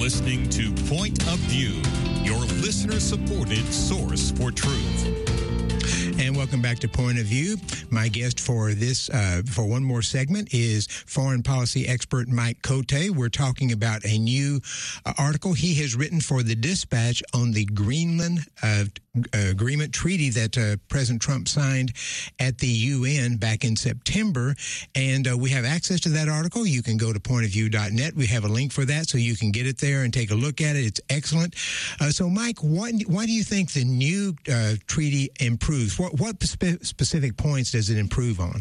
listening to Point of View, your listener-supported source for truth. And welcome back to Point of View. My guest for this, for one more segment, is foreign policy expert Mike Cote. We're talking about a new article he has written for the Dispatch on the Greenland agreement treaty that President Trump signed at the UN back in September. And we have access to that article. You can go to pointofview.net. We have a link for that, so you can get it there and take a look at it. It's excellent. So, Mike, why do you think the new treaty improves? What specific points does it improve on?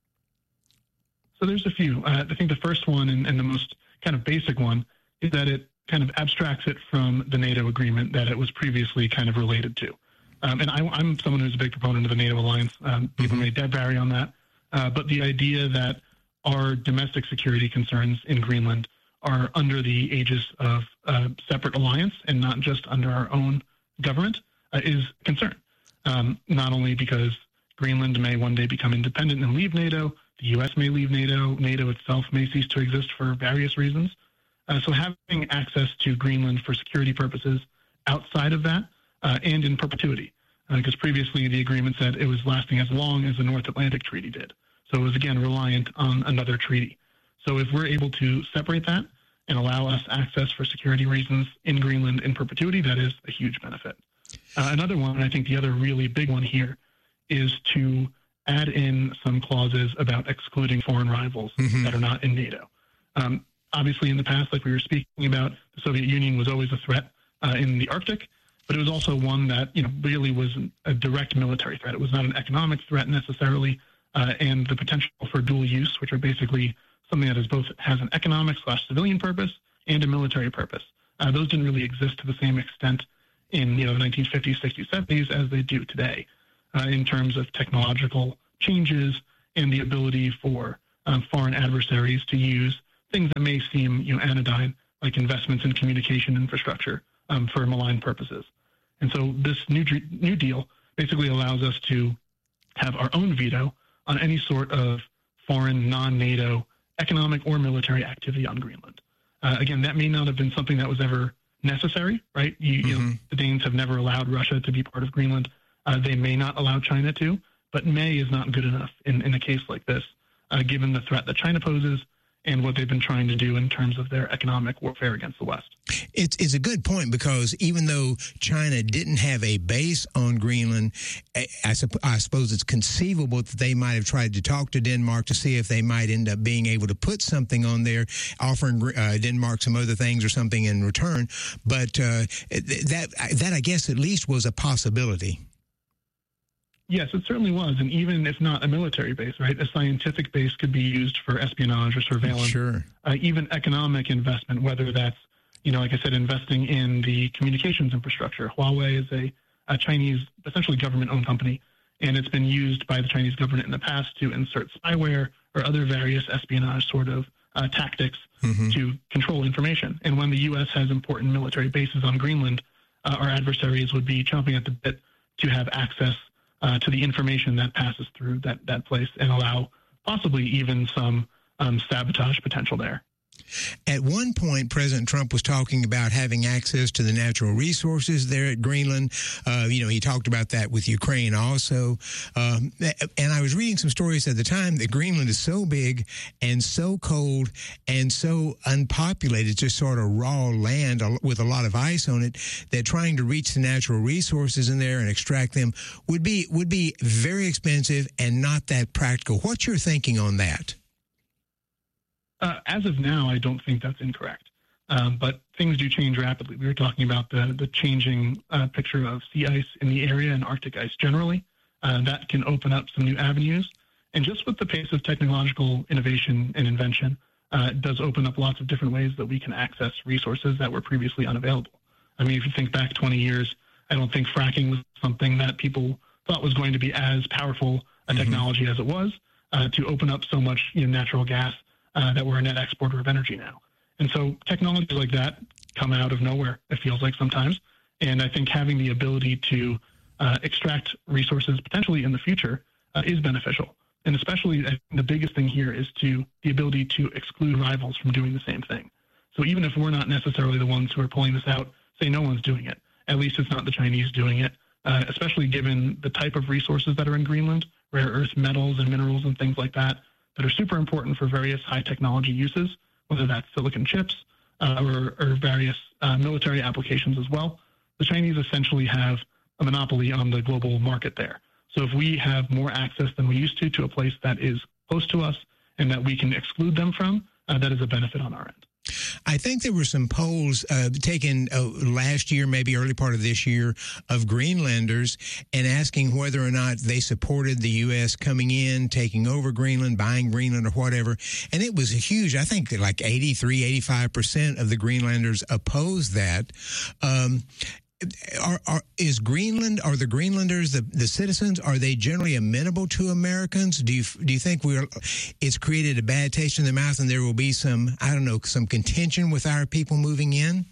So there's a few. I think the first one and the most kind of basic one is that it kind of abstracts it from the NATO agreement that it was previously kind of related to. And I'm someone who's a big proponent of the NATO alliance. People may vary on that. But the idea that our domestic security concerns in Greenland are under the aegis of a separate alliance and not just under our own government is a concern. Not only because Greenland may one day become independent and leave NATO, the U.S. may leave NATO, NATO itself may cease to exist for various reasons. So having access to Greenland for security purposes outside of that and in perpetuity, because previously the agreement said it was lasting as long as the North Atlantic Treaty did. So it was, again, reliant on another treaty. So if we're able to separate that and allow us access for security reasons in Greenland in perpetuity, that is a huge benefit. Another one, and I think the other really big one here, is to add in some clauses about excluding foreign rivals that are not in NATO. Obviously, in the past, like we were speaking about, the Soviet Union was always a threat in the Arctic, but it was also one that really was a direct military threat. It was not an economic threat necessarily, and the potential for dual use, which are basically something that is both has an economic/civilian purpose and a military purpose. Those didn't really exist to the same extent in the 1950s, 60s, 70s as they do today, in terms of technological changes and the ability for foreign adversaries to use things that may seem anodyne, like investments in communication infrastructure for malign purposes. And so this new deal basically allows us to have our own veto on any sort of foreign non-NATO economic or military activity on Greenland. Again, that may not have been something that was ever necessary, right? The Danes have never allowed Russia to be part of Greenland. They may not allow China to, but may is not good enough in a case like this, given the threat that China poses and what they've been trying to do in terms of their economic warfare against the West. It's a good point, because even though China didn't have a base on Greenland, I suppose it's conceivable that they might have tried to talk to Denmark to see if they might end up being able to put something on there, offering Denmark some other things or something in return. But that I guess at least was a possibility. Yes, it certainly was. And even if not a military base, right, a scientific base could be used for espionage or surveillance. Sure. Even economic investment, whether that's, like I said, investing in the communications infrastructure. Huawei is a Chinese, essentially government-owned company, and it's been used by the Chinese government in the past to insert spyware or other various espionage sort of tactics to control information. And when the U.S. has important military bases on Greenland, our adversaries would be chomping at the bit to have access to the information that passes through that place and allow possibly even some sabotage potential there. At one point, President Trump was talking about having access to the natural resources there at Greenland. He talked about that with Ukraine also. And I was reading some stories at the time that Greenland is so big and so cold and so unpopulated, just sort of raw land with a lot of ice on it, that trying to reach the natural resources in there and extract them would be very expensive and not that practical. What's your thinking on that? As of now, I don't think that's incorrect. But things do change rapidly. We were talking about the changing picture of sea ice in the area and Arctic ice generally. That can open up some new avenues. And just with the pace of technological innovation and invention, it does open up lots of different ways that we can access resources that were previously unavailable. I mean, if you think back 20 years, I don't think fracking was something that people thought was going to be as powerful a technology as it was to open up so much natural gas that we're a net exporter of energy now. And so technologies like that come out of nowhere, it feels like sometimes. And I think having the ability to extract resources potentially in the future is beneficial. And especially the biggest thing here is the ability to exclude rivals from doing the same thing. So even if we're not necessarily the ones who are pulling this out, say no one's doing it, at least it's not the Chinese doing it, especially given the type of resources that are in Greenland, rare earth metals and minerals and things like that are super important for various high technology uses, whether that's silicon chips or various military applications as well. The Chinese essentially have a monopoly on the global market there. So if we have more access than we used to a place that is close to us and that we can exclude them from, that is a benefit on our end. I think there were some polls taken last year, maybe early part of this year, of Greenlanders and asking whether or not they supported the U.S. coming in, taking over Greenland, buying Greenland or whatever. And it was huge. I think that like 85% of the Greenlanders opposed that. Is Greenland, are the Greenlanders, the citizens, are they generally amenable to Americans? Do you think it's created a bad taste in their mouth and there will be some contention with our people moving in?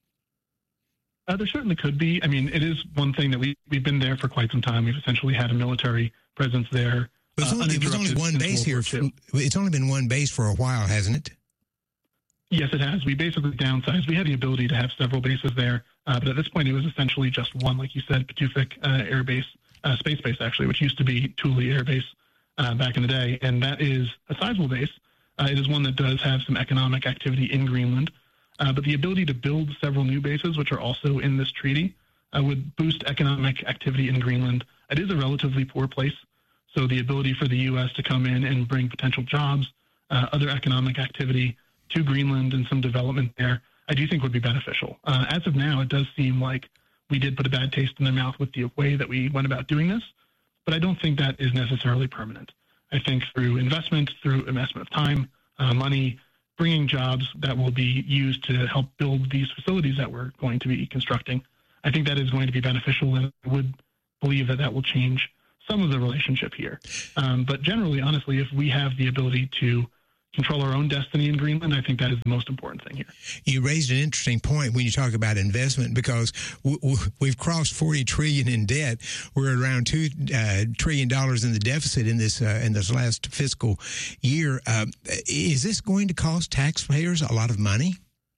There certainly could be. I mean, it is one thing that we've been there for quite some time. We've essentially had a military presence there. But it was only one base here. It's only been one base for a while, hasn't it? Yes, it has. We basically downsized. We had the ability to have several bases there, but at this point it was essentially just one, like you said, Patuxent Air Base, Space Base actually, which used to be Thule Air Base back in the day, and that is a sizable base. It is one that does have some economic activity in Greenland, but the ability to build several new bases, which are also in this treaty, would boost economic activity in Greenland. It is a relatively poor place, so the ability for the U.S. to come in and bring potential jobs, other economic activity to Greenland and some development there, I do think would be beneficial. As of now, it does seem like we did put a bad taste in their mouth with the way that we went about doing this, but I don't think that is necessarily permanent. I think through investment of time, money, bringing jobs that will be used to help build these facilities that we're going to be constructing, I think that is going to be beneficial, and I would believe that that will change some of the relationship here. But generally, honestly, if we have the ability to control our own destiny in Greenland, I think that is the most important thing here. You raised an interesting point when you talk about investment, because we've crossed $40 trillion in debt. We're around $2 trillion in the deficit in this last fiscal year. Is this going to cost taxpayers a lot of money?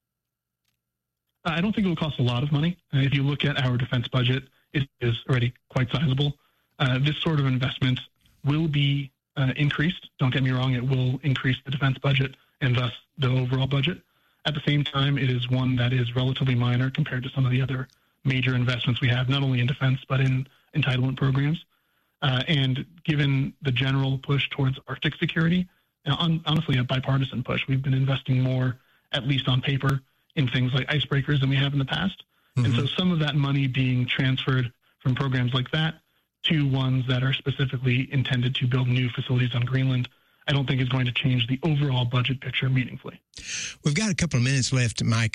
I don't think it will cost a lot of money. If you look at our defense budget, it is already quite sizable. This sort of investment will be increased. Don't get me wrong, it will increase the defense budget and thus the overall budget. At the same time, it is one that is relatively minor compared to some of the other major investments we have, not only in defense, but in entitlement programs. And given the general push towards Arctic security, honestly, a bipartisan push, we've been investing more, at least on paper, in things like icebreakers than we have in the past. Mm-hmm. And so some of that money being transferred from programs like that to ones that are specifically intended to build new facilities on Greenland, I don't think is going to change the overall budget picture meaningfully. We've got a couple of minutes left, Mike.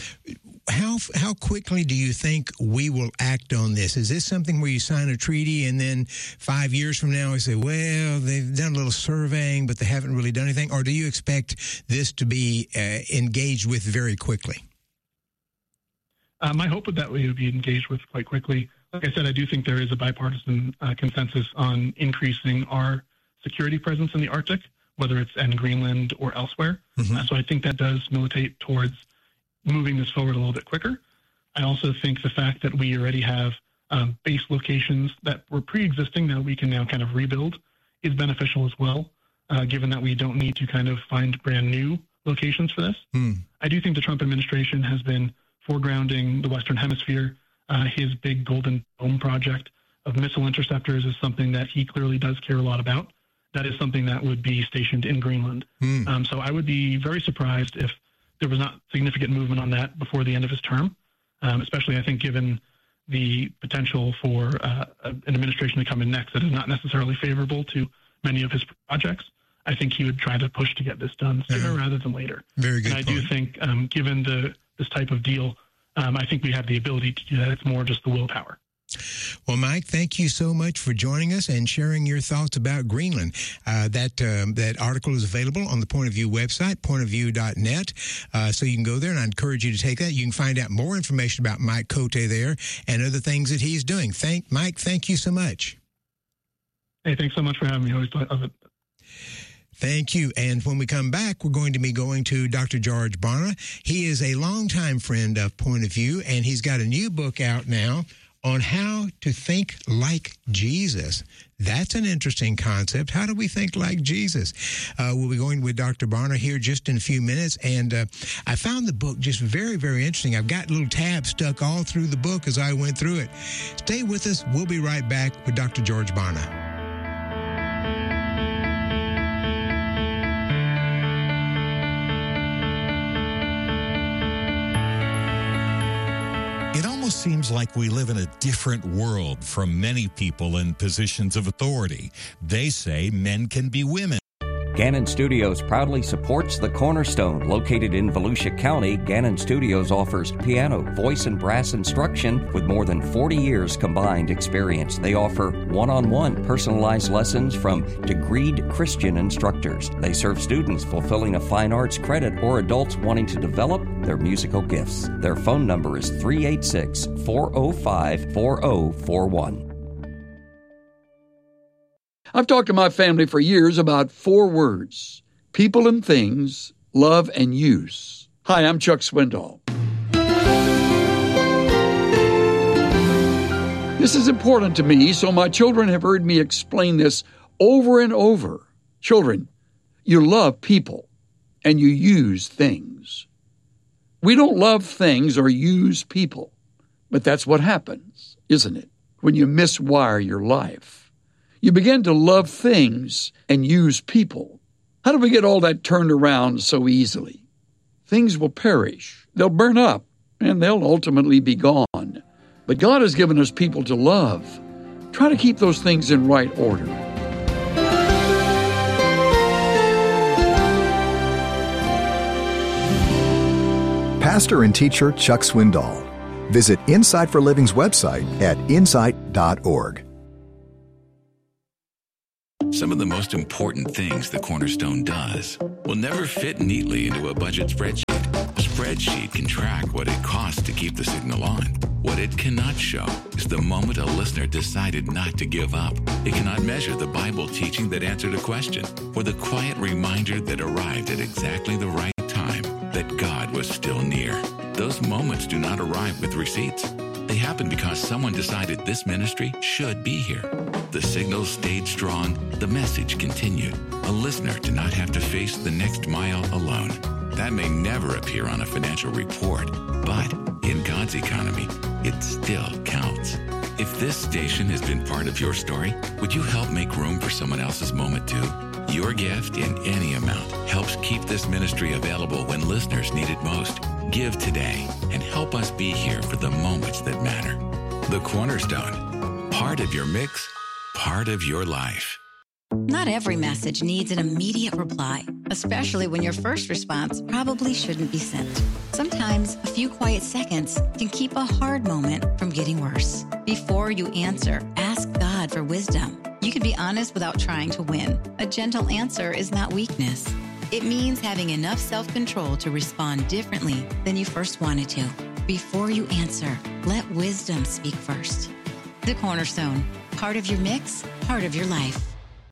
How quickly do you think we will act on this? Is this something where you sign a treaty and then 5 years from now we say, well, they've done a little surveying, but they haven't really done anything? Or do you expect this to be engaged with very quickly? My hope would that we would be engaged with quite quickly. Like I said, I do think there is a bipartisan consensus on increasing our security presence in the Arctic, whether it's in Greenland or elsewhere. Mm-hmm. So I think that does militate towards moving this forward a little bit quicker. I also think the fact that we already have base locations that were pre-existing that we can now kind of rebuild is beneficial as well, given that we don't need to kind of find brand new locations for this. I do think the Trump administration has been foregrounding the Western Hemisphere. His big Golden Dome project of missile interceptors is something that he clearly does care a lot about. That is something that would be stationed in Greenland. So I would be very surprised if there was not significant movement on that before the end of his term, especially I think given the potential for an administration to come in next that is not necessarily favorable to many of his projects. I think he would try to push to get this done sooner rather than later. Very good. And I do think, given this type of deal, I think we have the ability to do that. It's more just the willpower. Well, Mike, thank you so much for joining us and sharing your thoughts about Greenland. That article is available on the Point of View website, pointofview.net. So you can go there, and I encourage you to take that. You can find out more information about Mike Cote there and other things that he's doing. Mike, thank you so much. Hey, thanks so much for having me. I always love it. Thank you. And when we come back, we're going to be going to Dr. George Barna. He is a longtime friend of Point of View, and he's got a new book out now on how to think like Jesus. That's an interesting concept. How do we think like Jesus? We'll be going with Dr. Barna here just in a few minutes. And I found the book just very, very interesting. I've got little tabs stuck all through the book as I went through it. Stay with us. We'll be right back with Dr. George Barna. It almost seems like we live in a different world from many people in positions of authority. They say men can be women. Gannon Studios proudly supports The Cornerstone. Located in Volusia County, Gannon Studios offers piano, voice, and brass instruction with more than 40 years combined experience. They offer one-on-one personalized lessons from degreed Christian instructors. They serve students fulfilling a fine arts credit or adults wanting to develop their musical gifts. Their phone number is 386-405-4041. I've talked to my family for years about 4 words: people and things, love and use. Hi, I'm Chuck Swindoll. This is important to me, so my children have heard me explain this over and over. Children, you love people and you use things. We don't love things or use people, but that's what happens, isn't it? When you miswire your life. You begin to love things and use people. How do we get all that turned around so easily? Things will perish, they'll burn up, and they'll ultimately be gone. But God has given us people to love. Try to keep those things in right order. Pastor and teacher Chuck Swindoll. Visit Insight for Living's website at insight.org. Some of the most important things the Cornerstone does will never fit neatly into a budget spreadsheet. A spreadsheet can track what it costs to keep the signal on. What it cannot show is the moment a listener decided not to give up. It cannot measure the Bible teaching that answered a question, or the quiet reminder that arrived at exactly the right time that God was still near. Those moments do not arrive with receipts. They happen because someone decided this ministry should be here. The signal stayed strong, the message continued. A listener did not have to face the next mile alone. That may never appear on a financial report, but in God's economy, it still counts. If this station has been part of your story, would you help make room for someone else's moment too? Your gift in any amount helps keep this ministry available when listeners need it most. Give today and help us be here for the moments that matter. The Cornerstone, part of your mix, part of your life. Not every message needs an immediate reply, especially when your first response probably shouldn't be sent. Sometimes a few quiet seconds can keep a hard moment from getting worse. Before you answer, ask God for wisdom. You can be honest without trying to win. A gentle answer is not weakness. It means having enough self-control to respond differently than you first wanted to. Before you answer, let wisdom speak first. The Cornerstone, part of your mix, part of your life.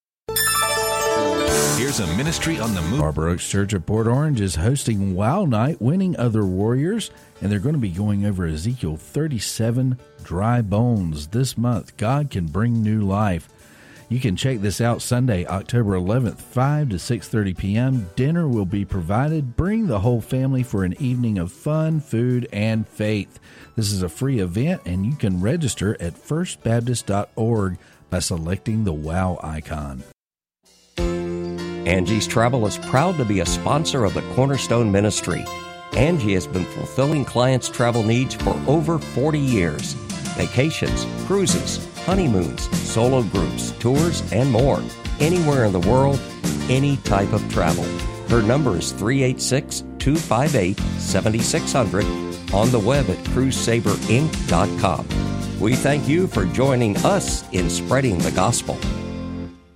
Here's a ministry on the move. Barber Oaks Church of Port Orange is hosting Wow Night, Winning Other Warriors, and they're going to be going over Ezekiel 37, Dry Bones, this month. God can bring new life. You can check this out Sunday, October 11th, 5 to 6:30 p.m. Dinner will be provided. Bring the whole family for an evening of fun, food, and faith. This is a free event, and you can register at firstbaptist.org by selecting the WOW icon. Angie's Travel is proud to be a sponsor of the Cornerstone Ministry. Angie has been fulfilling clients' travel needs for over 40 years. Vacations, cruises, honeymoons, solo groups, tours, and more. Anywhere in the world, any type of travel. Her number is 386-258-7600 on the web at cruisesaberinc.com. We thank you for joining us in spreading the gospel.